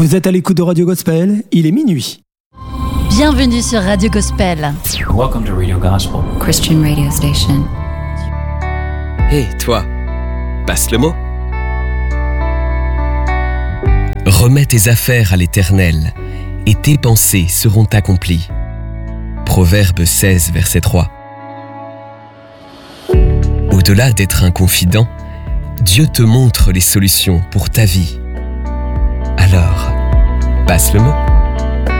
Vous êtes à l'écoute de Radio Gospel, il est minuit. Bienvenue sur Radio Gospel. Welcome to Radio Gospel, Christian radio station. Hé, toi, passe le mot. Remets tes affaires à l'Éternel, et tes pensées seront accomplies. Proverbe 16, verset 3. Au-delà d'être un confident, Dieu te montre les solutions pour ta vie. Alors, passe le mot.